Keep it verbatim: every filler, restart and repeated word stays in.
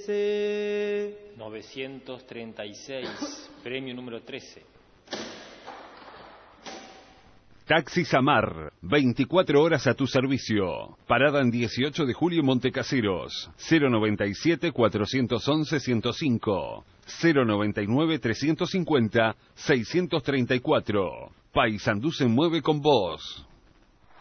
trece. novecientos treinta y seis, premio número trece. Taxi Samar, veinticuatro horas a tu servicio. Parada en dieciocho de julio, Montecaseros. cero noventa y siete, cuatrocientos once, ciento cinco. cero noventa y nueve, trescientos cincuenta, seiscientos treinta y cuatro. Paysandú se mueve con vos.